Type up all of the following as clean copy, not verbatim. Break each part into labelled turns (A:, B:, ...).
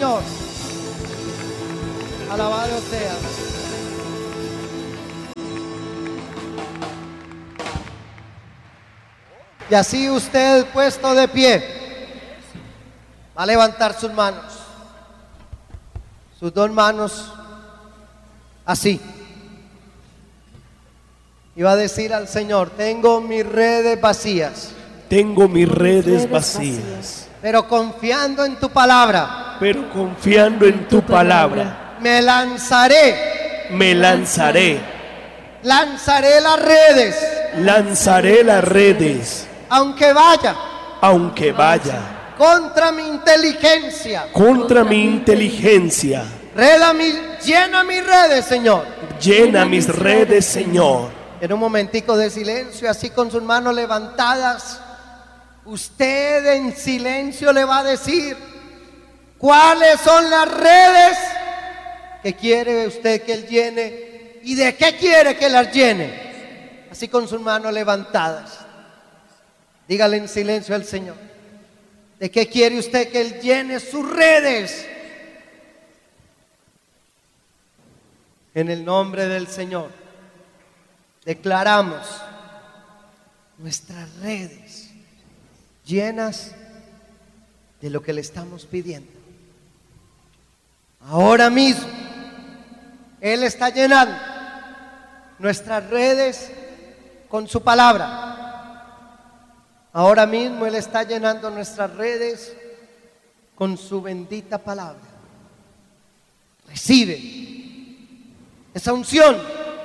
A: Señor. Alabado sea. Y así usted, puesto de pie, va a levantar sus manos, sus dos manos, así, y va a decir al Señor: tengo mis redes vacías,
B: tengo mis redes vacías,
A: pero confiando en tu palabra,
B: pero confiando en tu palabra,
A: me lanzaré, lanzaré las redes,
B: lanzaré las redes,
A: aunque vaya contra mi inteligencia, llena mis redes, Señor.
B: Llena mis redes, Señor.
A: En un momentico de silencio, así con sus manos levantadas, usted en silencio le va a decir cuáles son las redes que quiere usted que Él llene y de qué quiere que las llene. Así con sus manos levantadas, dígale en silencio al Señor: ¿de qué quiere usted que Él llene sus redes? En el nombre del Señor, declaramos nuestras redes llenas de lo que le estamos pidiendo. Ahora mismo, Él está llenando nuestras redes con su palabra. Ahora mismo Él está llenando nuestras redes con su bendita palabra. Recibe esa unción,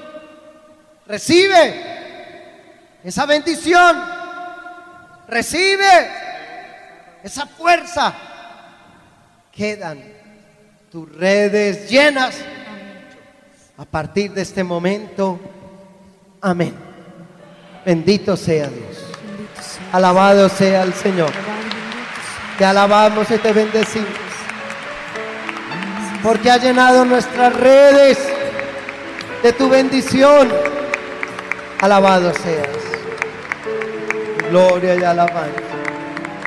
A: recibe esa bendición, recibe esa fuerza. Quedan tus redes llenas a partir de este momento. Amén. Bendito sea Dios. Alabado sea el Señor. Te alabamos y te bendecimos, porque ha llenado nuestras redes de tu bendición. Alabado seas. Gloria y alabanza.